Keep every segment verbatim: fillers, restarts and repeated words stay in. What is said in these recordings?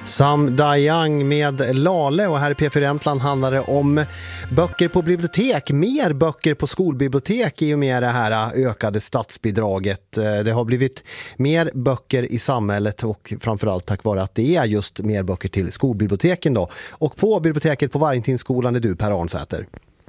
Sam Dayang med Lale, och här i P fyra Jämtland handlar det om böcker på bibliotek, mer böcker på skolbibliotek i och med det här ökade statsbidraget. Det har blivit mer böcker i samhället och framförallt tack vare att det är just mer böcker till skolbiblioteken då. Och på biblioteket på Vargtingsskolan är du, Per Arnsäter.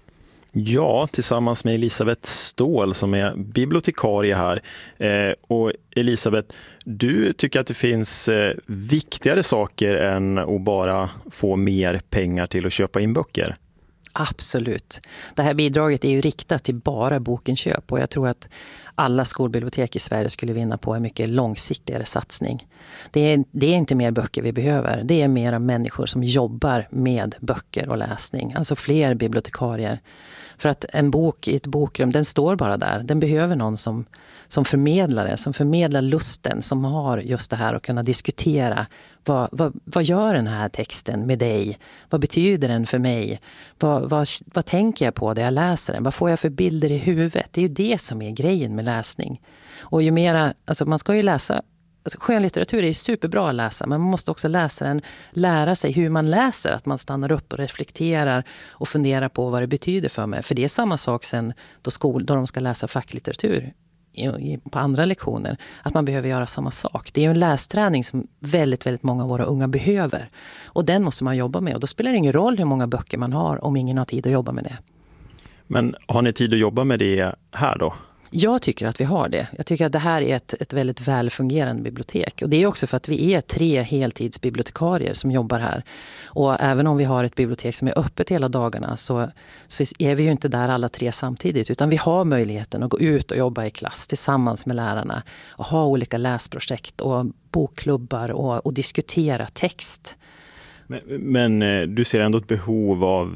Ja, tillsammans med Elisabeth Ståhl som är bibliotekarie här. Eh, och Elisabeth, du tycker att det finns eh, viktigare saker än att bara få mer pengar till att köpa in böcker? Absolut. Det här bidraget är ju riktat till bara bokinköp, och jag tror att alla skolbibliotek i Sverige skulle vinna på en mycket långsiktigare satsning. Det är, det är inte mer böcker vi behöver. Det är mera människor som jobbar med böcker och läsning. Alltså fler bibliotekarier. För att en bok i ett bokrum, den står bara där. Den behöver någon som, som förmedlar det, som förmedlar lusten, som har just det här att kunna diskutera. Vad, vad, vad gör den här texten med dig? Vad betyder den för mig? Vad, vad, vad tänker jag på när jag läser den? Vad får jag för bilder i huvudet? Det är ju det som är grejen med läsning. Och ju mera, alltså man ska ju läsa, alltså skönlitteratur är ju superbra att läsa, men man måste också läsa den, lära sig hur man läser, att man stannar upp och reflekterar och funderar på vad det betyder för mig. För det är samma sak sen då, skol, då de ska läsa facklitteratur på andra lektioner, att man behöver göra samma sak. Det är ju en lästräning som väldigt, väldigt många av våra unga behöver. Och den måste man jobba med. Och då spelar det ingen roll hur många böcker man har om ingen har tid att jobba med det. Men har ni tid att jobba med det här då? Jag tycker att vi har det. Jag tycker att det här är ett, ett väldigt välfungerande bibliotek. Och det är också för att vi är tre heltidsbibliotekarier som jobbar här. Och även om vi har ett bibliotek som är öppet hela dagarna så, så är vi ju inte där alla tre samtidigt. Utan vi har möjligheten att gå ut och jobba i klass tillsammans med lärarna. Och ha olika läsprojekt och bokklubbar och, och diskutera text. Men, men du ser ändå ett behov av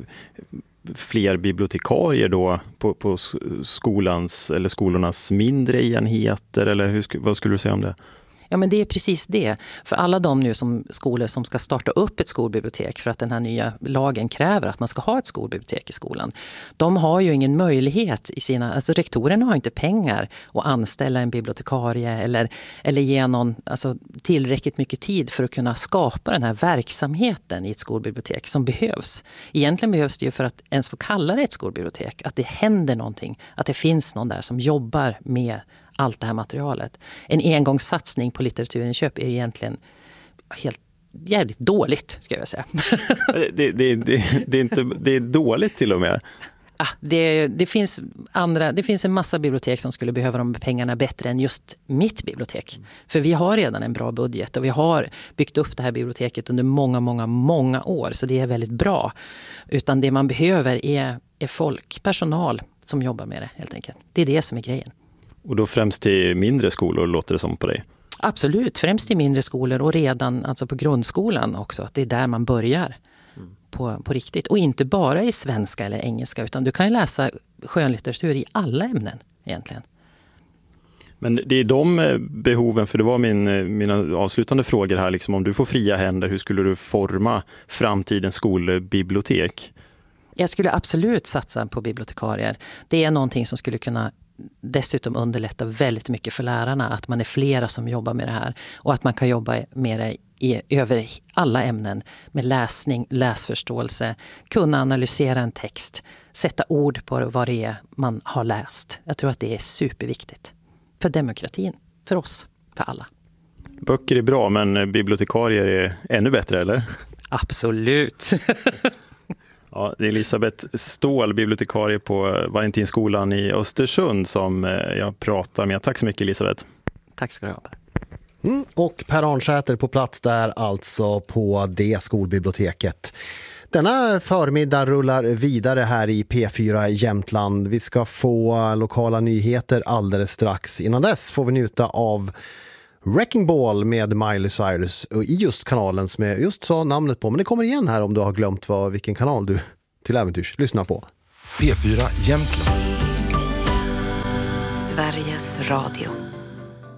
fler bibliotekarier då på, på skolans eller skolornas mindre enheter, eller hur, vad skulle du säga om det? Ja, men det är precis det. För alla de nu som skolor som ska starta upp ett skolbibliotek, för att den här nya lagen kräver att man ska ha ett skolbibliotek i skolan. De har ju ingen möjlighet i sina, alltså rektorerna har inte pengar att anställa en bibliotekarie eller, eller ge någon alltså, tillräckligt mycket tid för att kunna skapa den här verksamheten i ett skolbibliotek som behövs. Egentligen behövs det ju för att ens få kalla det ett skolbibliotek, att det händer någonting, att det finns någon där som jobbar med allt det här materialet. En engångssatsning på litteraturinköp är egentligen helt jävligt dåligt, ska jag säga. det, det, det, det, är inte, det är dåligt till och med. Ah, det, det, finns andra, det finns en massa bibliotek som skulle behöva de pengarna bättre än just mitt bibliotek. Mm. För vi har redan en bra budget och vi har byggt upp det här biblioteket under många, många, många år. Så det är väldigt bra. Utan det man behöver är, är folk, personal som jobbar med det helt enkelt. Det är det som är grejen. Och då främst till mindre skolor, låter det som på dig? Absolut, främst till mindre skolor och redan alltså på grundskolan också. Det är där man börjar mm. på, på riktigt. Och inte bara i svenska eller engelska, utan du kan ju läsa skönlitteratur i alla ämnen egentligen. Men det är de behoven, för det var min, mina avslutande frågor här. Liksom, om du får fria händer, hur skulle du forma framtidens skolbibliotek? Jag skulle absolut satsa på bibliotekarier. Det är någonting som skulle kunna dessutom underlätta väldigt mycket för lärarna, att man är flera som jobbar med det här och att man kan jobba med det i, över alla ämnen med läsning, läsförståelse, kunna analysera en text, sätta ord på vad det är man har läst. Jag tror att det är superviktigt för demokratin, för oss, för alla. Böcker är bra, men bibliotekarier är ännu bättre, eller? Absolut. Ja, det är Elisabeth Ståhl, bibliotekarie på Vargtingsskolan i Östersund, som jag pratar med. Tack så mycket, Elisabeth. Tack ska du ha. Mm, och Per Arnsäter på plats där alltså på det skolbiblioteket. Denna förmiddag rullar vidare här i P fyra Jämtland. Vi ska få lokala nyheter alldeles strax. Innan dess får vi njuta av Wrecking Ball med Miley Cyrus i just kanalen som jag just sa namnet på. Men det kommer igen här om du har glömt vad, vilken kanal du till äventyrs lyssnar på. P fyra Jämtland. Sveriges Radio.